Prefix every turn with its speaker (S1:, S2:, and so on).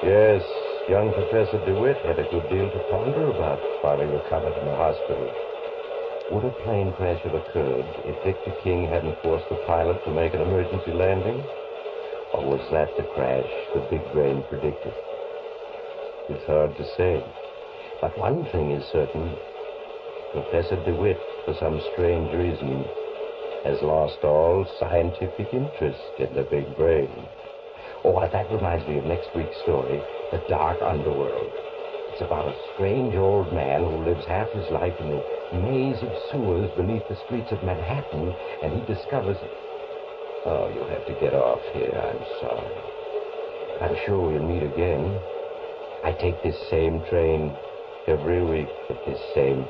S1: Yes, young Professor DeWitt had a good deal to ponder about while he recovered in the hospital. Would a plane crash have occurred if Victor King hadn't forced the pilot to make an emergency landing? Or was that the crash the big brain predicted? It's hard to say. But one thing is certain. Professor DeWitt, for some strange reason, has lost all scientific interest in the big brain. Oh, that reminds me of next week's story, The Dark Underworld. It's about a strange old man who lives half his life in the maze of sewers beneath the streets of Manhattan, and he discovers... Oh, you'll have to get off here. I'm sorry. I'm sure we'll meet again. I take this same train every week at this same